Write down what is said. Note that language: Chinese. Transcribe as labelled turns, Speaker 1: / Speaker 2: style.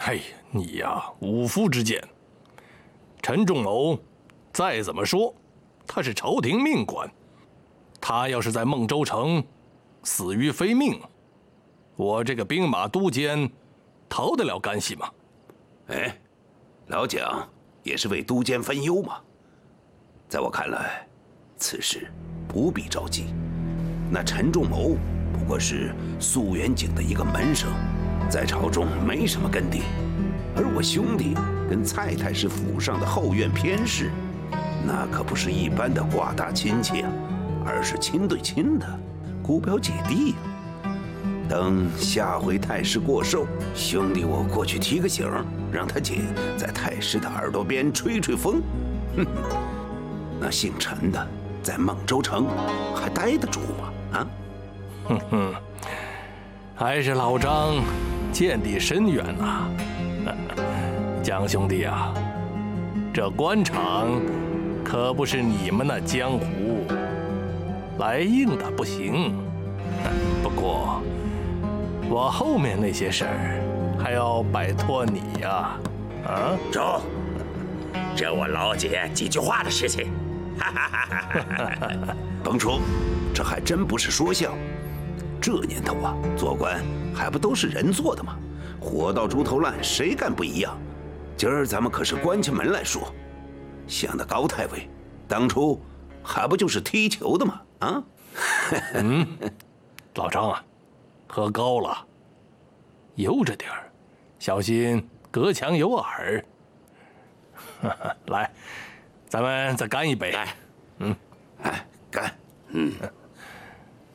Speaker 1: 哎呀，你呀，武夫之见。陈仲谋，再怎么说，他是朝廷命官，他要是在孟州城死于非命，我这个兵马都监逃得了干系吗？
Speaker 2: 哎，老蒋也是为都监分忧嘛。在我看来，此事不必着急。那陈仲谋不过是肃远警的一个门生，在朝中没什么根底。而我兄弟跟蔡太师府上的后院偏侍，那可不是一般的挂大亲戚啊，而是亲对亲的姑表姐弟啊。等下回太师过寿，兄弟我过去提个醒，让他姐在太师的耳朵边吹吹风。哼，那姓陈的在孟州城还待得住吗？啊？
Speaker 1: 哼哼，还是老张见地深远呐。江兄弟啊，这官场可不是你们那江湖，来硬的不行。不过我后面那些事儿还要摆脱你呀。啊，
Speaker 3: 中，这我老姐几句话的事情。
Speaker 2: 甭说，这还真不是说笑。这年头啊，做官还不都是人做的吗？活到猪头烂，谁干不一样？今儿咱们可是关起门来说，像那高太尉，当初还不就是踢球的吗？啊？
Speaker 1: 老张啊，喝高了，悠着点儿，小心隔墙有耳。来，咱们再干一杯。
Speaker 3: 来，
Speaker 2: 哎，干。